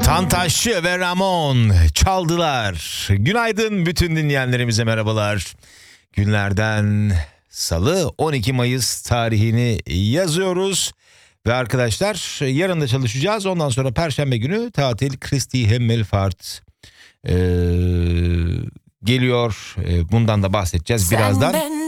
Tantaşçı ve Ramon çaldılar. Günaydın bütün dinleyenlerimize, merhabalar. Günlerden Salı 12 Mayıs tarihini yazıyoruz. Ve arkadaşlar yarın da çalışacağız. Ondan sonra Perşembe günü tatil. Kristi Himmelfahrt geliyor. Bundan da bahsedeceğiz birazdan.